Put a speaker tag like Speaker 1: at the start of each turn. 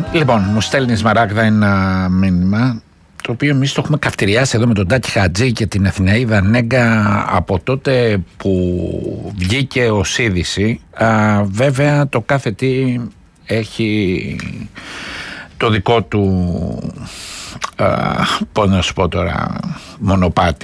Speaker 1: Λοιπόν, μου στέλνει Σμαράγδα ένα μήνυμα, το οποίο εμείς το έχουμε καυτηριάσει εδώ με τον Τάκη Χατζή και την Αθηναίδα Νέγκα από τότε που βγήκε ως είδηση. Βέβαια το κάθε τι έχει το δικό του, πώς να σου πω τώρα, μονοπάτι.